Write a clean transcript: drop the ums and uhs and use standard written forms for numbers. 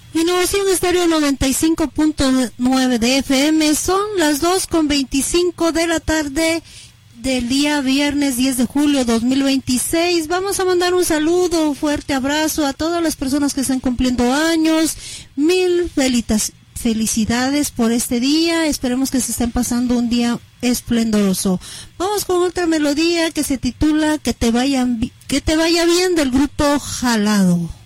Innovación Estéreo 95.9 de FM. Son las 2:25 de la tarde del día viernes 10 de julio 2026. Vamos a mandar un saludo, un fuerte abrazo a todas las personas que están cumpliendo años. Mil felicidades por este día. Esperemos que se estén pasando un día esplendoroso. Vamos con otra melodía que se titula Que te vaya bien, del grupo Jalado.